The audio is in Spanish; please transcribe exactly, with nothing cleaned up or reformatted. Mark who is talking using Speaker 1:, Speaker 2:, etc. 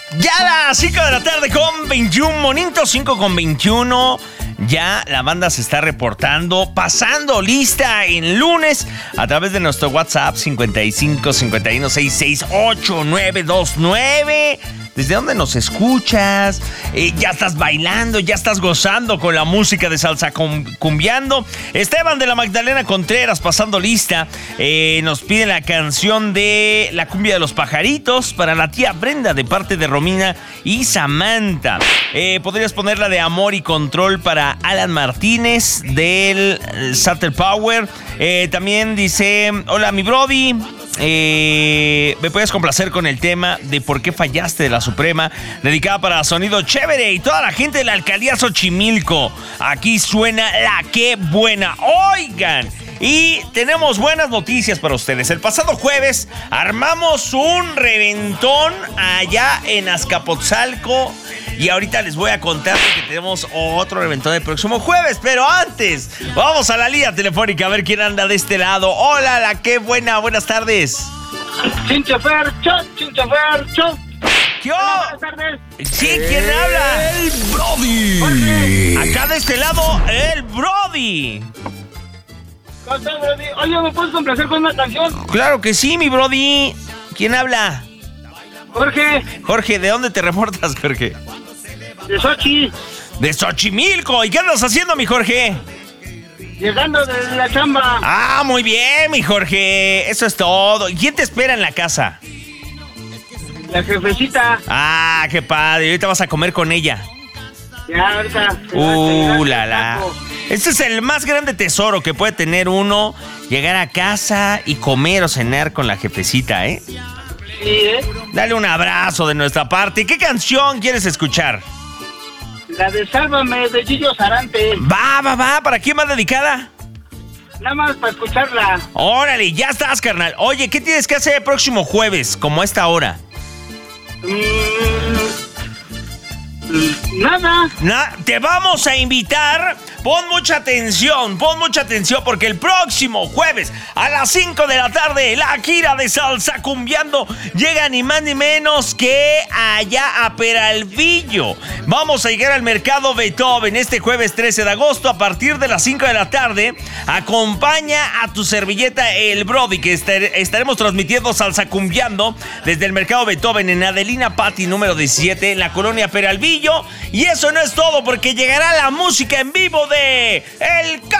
Speaker 1: Ya a las cinco de la tarde con veintiún monitos, cinco con veintiuno. Ya la banda se está reportando, pasando lista en lunes a través de nuestro WhatsApp cincuenta y cinco cincuenta y uno sesenta y seis ochenta y nueve veintinueve. ¿Desde dónde nos escuchas? Eh, ¿Ya estás bailando? ¿Ya estás gozando con la música de Salsa Cumbiando? Esteban de la Magdalena Contreras, pasando lista, eh, nos pide la canción de La Cumbia de los Pajaritos para la tía Brenda de parte de Romina y Samantha. Eh, ¿Podrías poner la de Amor y Control para Alan Martínez del eh, Satel Power? Eh, también dice, hola mi brody. Eh, ¿Me puedes complacer con el tema de Por qué fallaste de la Suprema? Dedicada para Sonido Chévere y toda la gente de la Alcaldía Xochimilco. Aquí suena la que buena. Oigan, y tenemos buenas noticias para ustedes. El pasado jueves armamos un reventón allá en Azcapotzalco. Y ahorita les voy a contar que tenemos otro reventón el próximo jueves. Pero antes, vamos a la línea telefónica a ver quién anda de este lado. Hola, la qué buena, buenas tardes.
Speaker 2: Sin chofer, cho, sin chofer, cho.
Speaker 1: ¿Qué?
Speaker 2: Hola, buenas tardes.
Speaker 1: Sí, ¿quién eh, habla?
Speaker 3: El Brody.
Speaker 2: Jorge.
Speaker 1: Acá de este lado, el Brody.
Speaker 2: ¿Cómo estás, Brody? Oye, ¿me puedes complacer con una canción?
Speaker 1: Claro que sí, mi Brody. ¿Quién habla?
Speaker 2: Jorge.
Speaker 1: Jorge, ¿de dónde te reportas, Jorge?
Speaker 2: De Xochi.
Speaker 1: De Xochimilco. ¿Y qué andas haciendo, mi Jorge?
Speaker 2: Llegando de la chamba.
Speaker 1: Ah, muy bien, mi Jorge. Eso es todo. ¿Y quién te espera en la casa?
Speaker 2: La jefecita.
Speaker 1: Ah, qué padre. Ahorita vas a comer con ella.
Speaker 2: Ya, ahorita.
Speaker 1: Uh, la, la. Este es el más grande tesoro que puede tener uno. Llegar a casa y comer o cenar con la jefecita, ¿eh?
Speaker 2: Sí, ¿eh?
Speaker 1: Dale un abrazo de nuestra parte. ¿Qué canción quieres escuchar?
Speaker 2: La de Sálvame, de Gillo Sarante.
Speaker 1: Va, va, va. ¿Para quién va dedicada?
Speaker 2: Nada más para escucharla.
Speaker 1: Órale, ya estás, carnal. Oye, ¿qué tienes que hacer el próximo jueves, como a esta hora?
Speaker 2: Mm, nada.
Speaker 1: Na- te vamos a invitar. Pon mucha atención, pon mucha atención, porque el próximo jueves a las cinco de la tarde, la gira de Salsa Cumbiando llega ni más ni menos que allá a Peralvillo. Vamos a llegar al Mercado Beethoven este jueves trece de agosto a partir de las cinco de la tarde. Acompaña a tu servilleta el Brody, que estar- estaremos transmitiendo Salsa Cumbiando desde el Mercado Beethoven en Adelina Patti número diecisiete en la colonia Peralvillo. Y eso no es todo, porque llegará la música en vivo de El